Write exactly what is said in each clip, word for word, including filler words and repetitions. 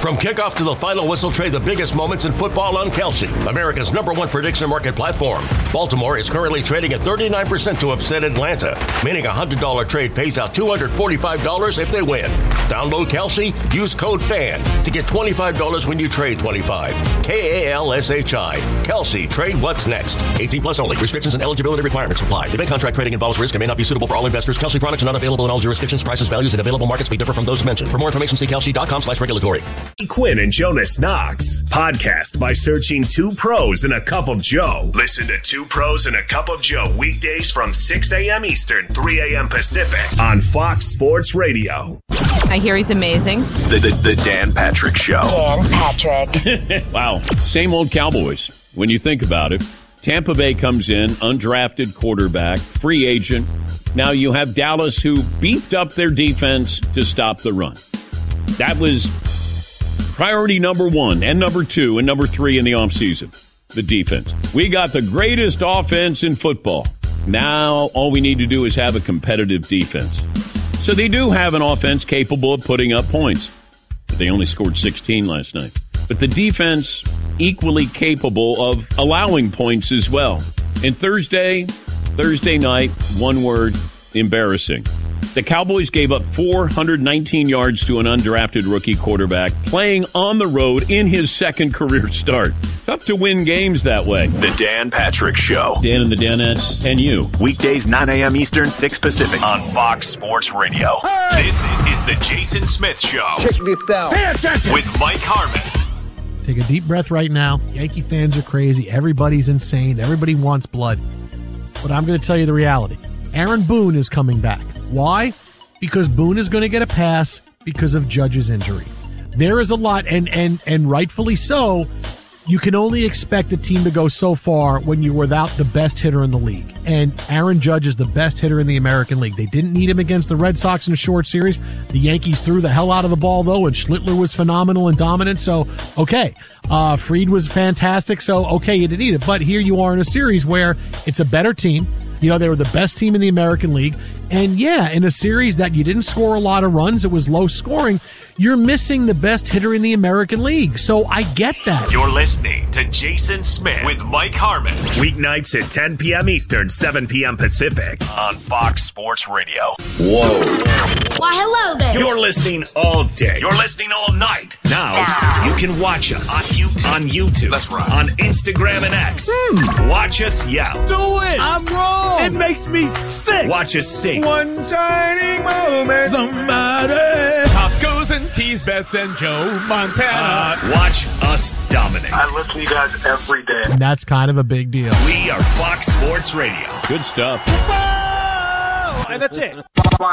From kickoff to the final whistle, trade the biggest moments in football on Kalshi, America's number one prediction market platform. Baltimore is currently trading at thirty-nine percent to upset Atlanta, meaning a one hundred dollars trade pays out two hundred forty-five dollars if they win. Download Kalshi, use code FAN to get twenty-five dollars when you trade twenty-five dollars. K A L S H I. Kalshi, trade what's next. eighteen plus only. Restrictions and eligibility requirements apply. Event contract trading involves risk and may not be suitable for all investors. Kalshi products are not available in all jurisdictions. Prices, values, and available markets may differ from those mentioned. For more information, see kalshi.com slash regulatory. Quinn and Jonas Knox podcast by searching Two Pros and a Cup of Joe. Listen to Two Pros and a Cup of Joe weekdays from six a.m. Eastern, three a.m. Pacific on Fox Sports Radio. I hear he's amazing. The, the, the Dan Patrick Show. Dan Patrick. Wow. Same old Cowboys. When you think about it, Tampa Bay comes in, undrafted quarterback, free agent. Now you have Dallas, who beefed up their defense to stop the run. That was priority number one and number two and number three in the offseason, the defense. We got the greatest offense in football. Now all we need to do is have a competitive defense. So they do have an offense capable of putting up points. But they only scored sixteen last night. But the defense equally capable of allowing points as well. And Thursday, Thursday night, one word, embarrassing. The Cowboys gave up four hundred nineteen yards to an undrafted rookie quarterback playing on the road in his second career start. Tough to win games that way. The Dan Patrick Show. Dan and the Danettes and you. Weekdays, nine a.m. Eastern, six Pacific on Fox Sports Radio. Hey! This is the Jason Smith Show. Check this out. Pay attention. With Mike Harmon. Take a deep breath right now. Yankee fans are crazy. Everybody's insane. Everybody wants blood. But I'm going to tell you the reality. Aaron Boone is coming back. Why? Because Boone is going to get a pass because of Judge's injury. There is a lot, and and and rightfully so. You can only expect a team to go so far when you're without the best hitter in the league. And Aaron Judge is the best hitter in the American League. They didn't need him against the Red Sox in a short series. The Yankees threw the hell out of the ball, though, and Schlittler was phenomenal and dominant. So, okay. Uh, Fried was fantastic. So, okay, you didn't need it. But here you are in a series where it's a better team. You know, they were the best team in the American League. And, yeah, in a series that you didn't score a lot of runs, it was low scoring, you're missing the best hitter in the American League. So I get that. You're listening to Jason Smith with Mike Harmon. Weeknights at ten p.m. Eastern, seven p.m. Pacific on Fox Sports Radio. Whoa. Why, hello there. You're listening all day. You're listening all night. Now, now. You can watch us on YouTube. On YouTube. That's right. On Instagram and X. Hmm. Watch us yell. Do it. I'm wrong. It makes me sick. Watch us sing. One shining moment. Somebody. Pop goes and tease Bets and Joe Montana. Uh, watch us dominate. I listen to you guys every day. And that's kind of a big deal. We are Fox Sports Radio. Good stuff. Whoa! And that's it.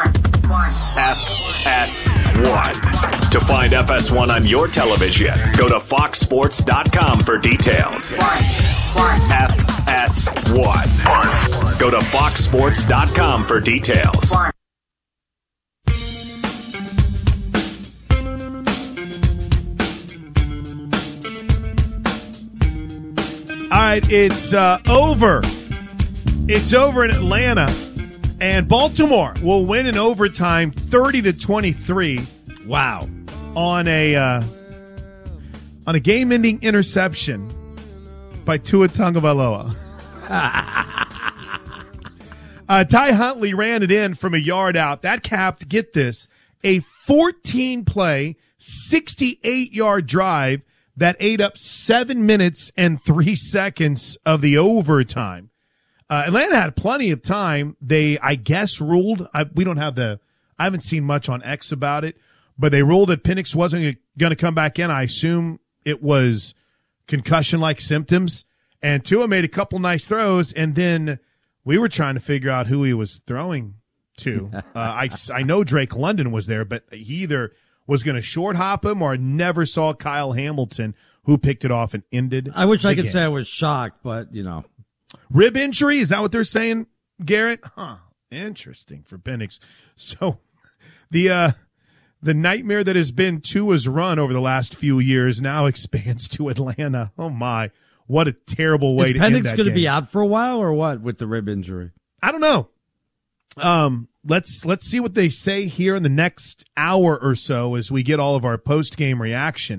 F S one. To find F S one on your television, go to fox sports dot com for details. F S one. Go to fox sports dot com for details. All right, it's uh, over. It's over in Atlanta, and Baltimore will win in overtime, thirty to twenty-three. Wow! On a uh, on a game-ending interception by Tua Tagovailoa. uh, Ty Huntley ran it in from a yard out. That capped, get this, a fourteen-play, sixty-eight-yard drive that ate up seven minutes and three seconds of the overtime. Uh, Atlanta had plenty of time. They, I guess, ruled. I, we don't have the. I haven't seen much on X about it, but they ruled that Penix wasn't going to come back in. I assume it was concussion-like symptoms. And Tua made a couple nice throws, and then we were trying to figure out who he was throwing to. uh, I I know Drake London was there, but he either was going to short hop him or never saw Kyle Hamilton, who picked it off and ended. I wish I could game. say I was shocked, but, you know. Rib injury? Is that what they're saying, Garrett? Huh. Interesting for Penix. So the uh, the nightmare that has been Tua's run over the last few years now expands to Atlanta. Oh, my. What a terrible way Is to end Penix that going to game. be out for a while or what with the rib injury? I don't know. Um, let's let's see what they say here in the next hour or so as we get all of our post-game reaction.